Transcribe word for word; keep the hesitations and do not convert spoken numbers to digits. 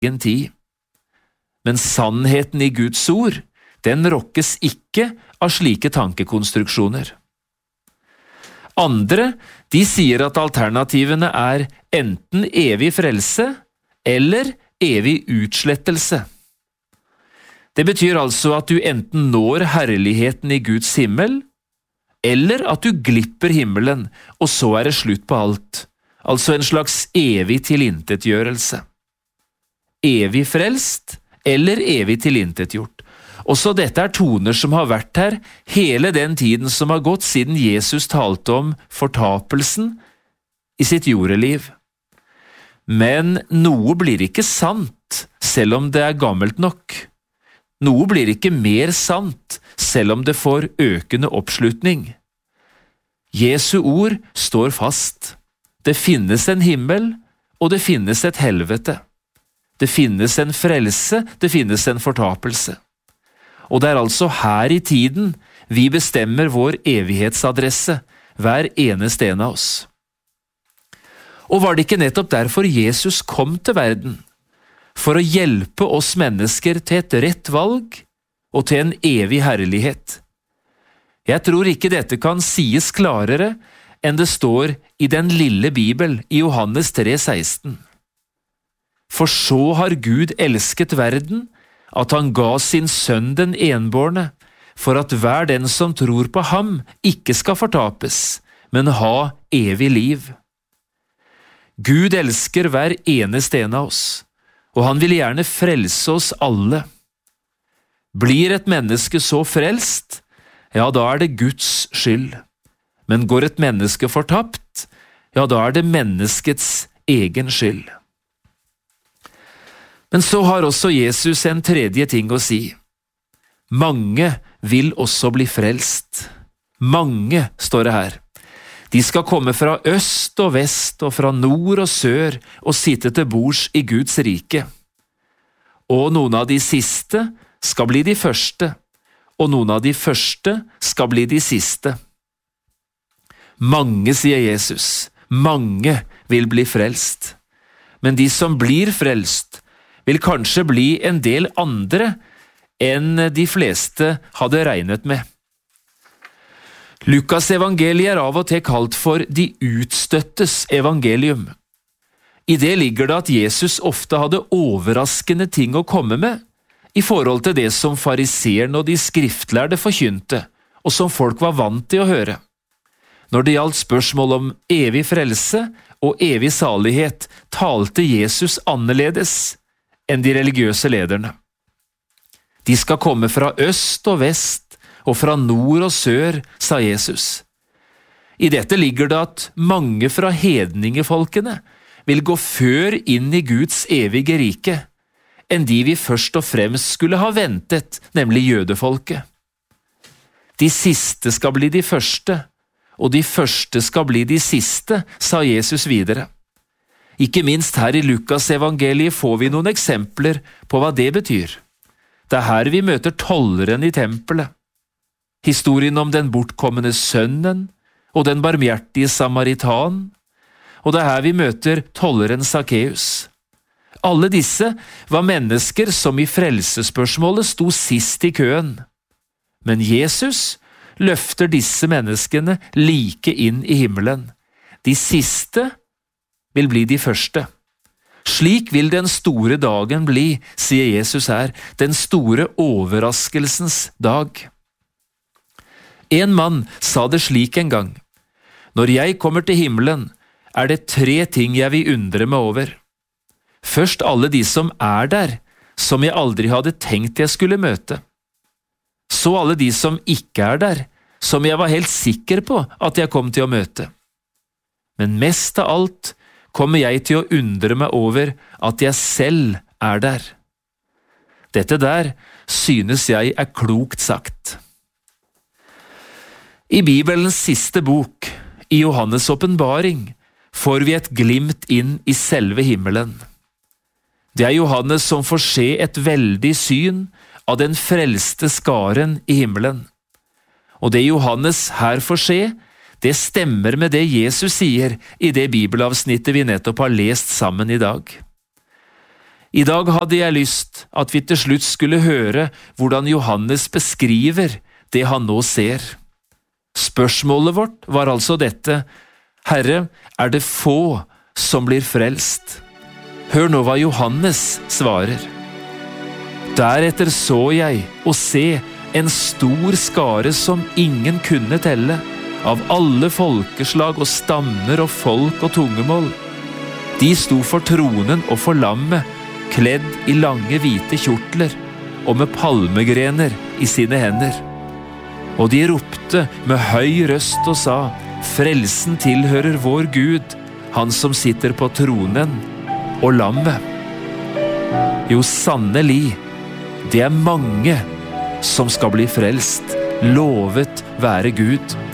egen tid. Men sannheten i Guds ord, den rokkes ikke av slike tankekonstruksjoner. Andre, de sier at alternativene er enten evig frelse eller evig utslettelse. Det betyr altså at du enten når herligheten i Guds himmel, eller at du glipper himmelen, og så er det slutt på alt, altså en slags evig tilintetgjørelse. Evig frelst eller evig tilintetgjort. Også dette er toner som har vært her hele den tiden som har gått siden Jesus talte om fortapelsen i sitt jordeliv. Men noe blir ikke sant, selv om det er gammelt nok. Noe blir ikke mer sant, selv om det får økende oppslutning. Jesu ord står fast. Det finnes en himmel, og det finnes et helvete. Det finnes en frelse, det finnes en fortapelse. Og det er altså her i tiden vi bestemmer vår evighetsadresse, hver eneste en av oss. Og var det ikke nettopp derfor Jesus kom til verden? For å hjelpe oss mennesker til et rett valg og til en evig herlighet. Jeg tror ikke dette kan sies klarere enn det står i den lille Bibel i Johannes tre seksten. For så har Gud elsket verden, at han ga sin sønn den enbårne, for at hver den som tror på ham ikke skal fortapes, men ha evig liv. Gud elsker hver eneste en av oss, og han vil gjerne frelse oss alle. Blir et menneske så frelst, ja, da er det Guds skyld. Men går et menneske fortapt, ja, da er det menneskets egen skyld. Men så har også Jesus en tredje ting å si. Mange vil også bli frelst. Mange, står det her. De skal komme fra øst og vest og fra nord og sør og sitte til bords i Guds rike. Og noen av de siste skal bli de første, og noen av de første skal bli de siste. Mange, sier Jesus, mange vil bli frelst. Men de som blir frelst, vil kanskje bli en del andre enn de fleste hadde regnet med. Lukas evangeliet er av og til kalt for de utstøttes evangelium. I det ligger det at Jesus ofte hadde overraskende ting å komme med i forhold til det som fariseerne og de skriftlærde forkynte, og som folk var vant til å høre. Når det gjaldt spørsmål om evig frelse og evig salighet, talte Jesus annerledes enn de religiøse lederne. De skal komme fra øst og vest, og fra nord og sør, sa Jesus. I dette ligger det at mange fra hedningefolkene vil gå før inn i Guds evige rike, enn de vi først og fremst skulle ha ventet, nemlig jødefolket. De siste skal bli de første, og de første skal bli de siste, sa Jesus videre. Ikke minst her i Lukas evangeliet får vi noen eksempler på hva det betyr. Det er her vi møter tolleren i tempelet. Historien om den bortkommende sønnen og den barmhjertige samaritan, og det er her vi møter tolleren Sakkeus. Alle disse var mennesker som i frelsesspørsmålet sto sist i køen. Men Jesus løfter disse menneskene like inn i himmelen. De siste vil bli de første. Slik vil den store dagen bli, sier Jesus her, den store overraskelsens dag. En mann sa det slik en gang: Når jeg kommer til himmelen, er det tre ting jeg vil undre meg over. Først alle de som er der, som jeg aldri hadde tenkt jeg skulle møte. Så alle de som ikke er der, som jeg var helt sikker på at jeg kom til å møte. Men mest av alt kommer jeg til å undre meg over at jeg selv er der. Dette der synes jeg er klokt sagt. I Bibelens siste bok, i Johannes åpenbaring, får vi et glimt inn i selve himmelen. Det er Johannes som får se et veldig syn av den frelste skaren i himmelen. Og det Johannes her får se, det stemmer med det Jesus sier i det bibelavsnittet vi nettopp har lest sammen i dag. I dag hadde jeg lyst at vi til slutt skulle høre hvordan Johannes beskriver det han nå ser. Spørsmålet vårt var altså dette: Herre, er det få som blir frelst? Hør nå hva Johannes svarer. Deretter så jeg og se en stor skare som ingen kunne telle, av alle folkeslag og stammer og folk og tungemål. De sto for tronen og for lammet, kledd i lange hvite kjortler og med palmegrener i sine hender. Og de ropte med høy røst og sa: Frelsen tilhører vår Gud, han som sitter på tronen og lammet. Jo, sannelig, det er mange som skal bli frelst. Lovet være Gud.